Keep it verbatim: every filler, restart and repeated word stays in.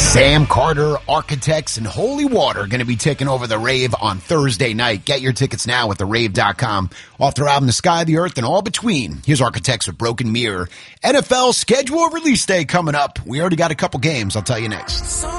Sam Carter, Architects, and Holy Water are going to be taking over the Rave on Thursday night. Get your tickets now at the rave dot com. Off their album, The Sky, the Earth, and All Between. Here's Architects with Broken Mirror. N F L schedule release day coming up. We already got a couple games. I'll tell you next.